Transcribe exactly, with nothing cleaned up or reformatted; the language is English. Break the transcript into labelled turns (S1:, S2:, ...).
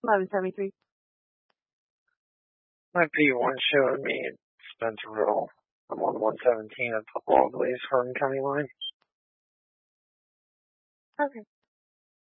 S1: eleven seventy-three.
S2: My P one showed me in Spencerville. I'm on one seventeen at the Loveless Hardin County line.
S1: Okay.